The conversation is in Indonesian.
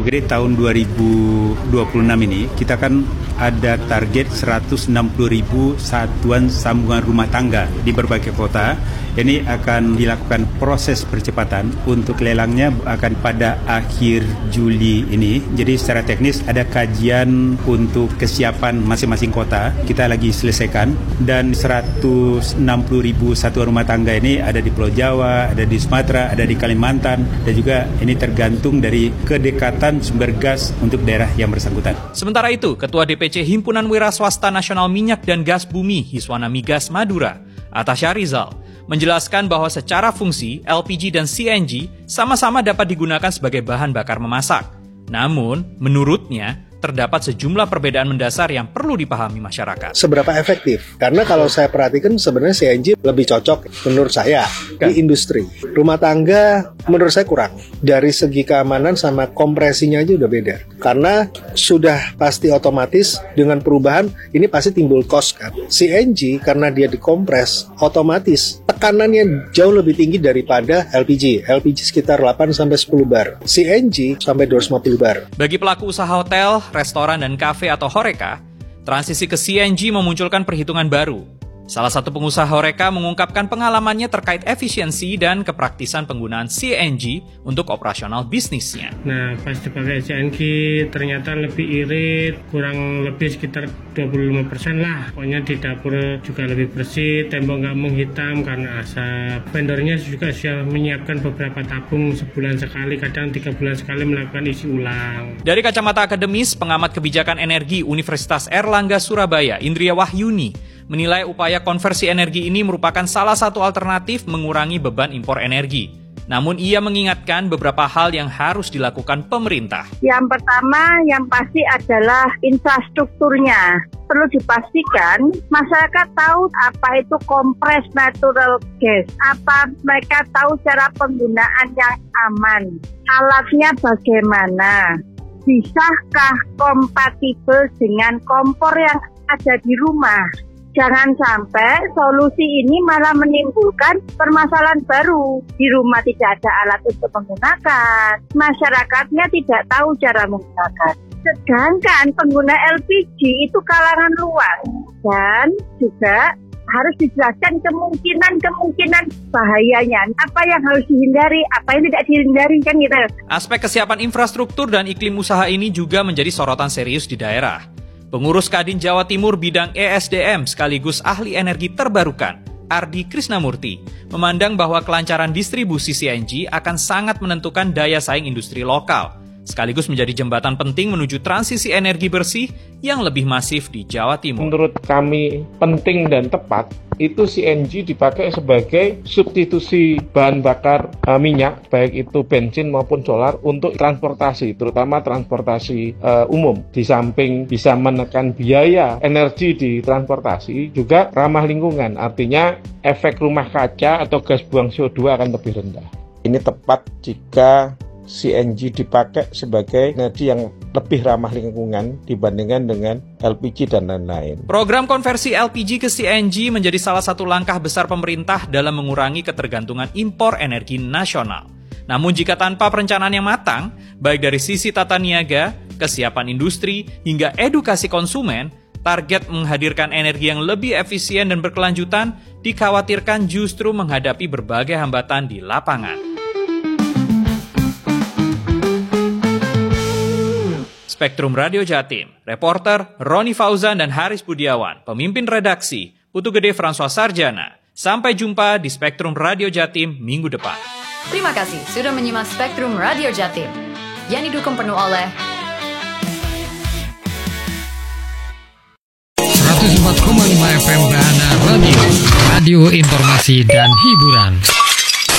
Jadi tahun 2026 ini kita kan ada target 160.000 satuan sambungan rumah tangga di berbagai kota. Ini akan dilakukan proses percepatan untuk lelangnya akan pada akhir Juli ini. Jadi secara teknis ada kajian untuk kesiapan masing-masing kota. Kita lagi selesaikan dan 160.000 satuan rumah tangga ini ada di Pulau Jawa, ada di Sumatera, ada di Kalimantan dan juga ini tergantung dari kedekatan sumber gas untuk daerah yang bersangkutan. Sementara itu, Ketua DPC Himpunan Wira Swasta Nasional Minyak dan Gas Bumi Hiswana Migas Madura, Atasya Rizal, menjelaskan bahwa secara fungsi LPG dan CNG sama-sama dapat digunakan sebagai bahan bakar memasak. Namun, menurutnya, terdapat sejumlah perbedaan mendasar yang perlu dipahami masyarakat. Seberapa efektif? Karena kalau saya perhatikan sebenarnya CNG lebih cocok menurut saya di industri. Rumah tangga menurut saya kurang. Dari segi keamanan sama kompresinya aja udah beda. Karena sudah pasti otomatis dengan perubahan ini pasti timbul cost kan. CNG karena dia dikompres otomatis tekanannya jauh lebih tinggi daripada LPG. LPG sekitar 8-10 bar. CNG sampai 250 bar. Bagi pelaku usaha hotel, restoran, dan kafe atau HoReCa, transisi ke CNG memunculkan perhitungan baru. Salah satu pengusaha HoReCa mengungkapkan pengalamannya terkait efisiensi dan kepraktisan penggunaan CNG untuk operasional bisnisnya. Nah, pas dipakai CNG ternyata lebih irit, kurang lebih sekitar 25% lah. Pokoknya di dapur juga lebih bersih, tembok nggak menghitam karena asap. Vendornya juga sudah menyiapkan beberapa tabung sebulan sekali, kadang 3 bulan sekali melakukan isi ulang. Dari kacamata akademis, pengamat kebijakan energi Universitas Airlangga Surabaya, Indria Wahyuni, menilai upaya konversi energi ini merupakan salah satu alternatif mengurangi beban impor energi. Namun ia mengingatkan beberapa hal yang harus dilakukan pemerintah. Yang pertama, yang pasti adalah infrastrukturnya. Perlu dipastikan masyarakat tahu apa itu compressed natural gas. Apa mereka tahu cara penggunaan yang aman. Alatnya bagaimana. Bisakah kompatibel dengan kompor yang ada di rumah? Jangan sampai solusi ini malah menimbulkan permasalahan baru. Di rumah tidak ada alat untuk menggunakan. Masyarakatnya tidak tahu cara menggunakan. Sedangkan pengguna LPG itu kalangan luas. Dan juga harus dijelaskan kemungkinan bahayanya. Apa yang harus dihindari, apa yang tidak dihindari kan gitu. Aspek kesiapan infrastruktur dan iklim usaha ini juga menjadi sorotan serius di daerah. Pengurus Kadin Jawa Timur bidang ESDM sekaligus ahli energi terbarukan, Ardi Krisnamurti, memandang bahwa kelancaran distribusi CNG akan sangat menentukan daya saing industri lokal, sekaligus menjadi jembatan penting menuju transisi energi bersih yang lebih masif di Jawa Timur. Menurut kami penting dan tepat, itu CNG dipakai sebagai substitusi bahan bakar minyak, baik itu bensin maupun solar untuk transportasi, terutama transportasi umum. Di samping bisa menekan biaya energi di transportasi, juga ramah lingkungan, artinya efek rumah kaca atau gas buang CO2 akan lebih rendah. Ini tepat jika CNG dipakai sebagai energi yang lebih ramah lingkungan dibandingkan dengan LPG dan lain-lain. Program konversi LPG ke CNG menjadi salah satu langkah besar pemerintah dalam mengurangi ketergantungan impor energi nasional. Namun jika tanpa perencanaan yang matang, baik dari sisi tata niaga, kesiapan industri, hingga edukasi konsumen, target menghadirkan energi yang lebih efisien dan berkelanjutan dikhawatirkan justru menghadapi berbagai hambatan di lapangan. Spektrum Radio Jatim, reporter Roni Fauzan dan Haris Budiawan, pemimpin redaksi Putu Gede François Sarjana. Sampai jumpa di Spektrum Radio Jatim minggu depan. Terima kasih sudah menyimak Spektrum Radio Jatim yang didukung penuh oleh 104,5 FM Bahana Radio, radio informasi dan hiburan.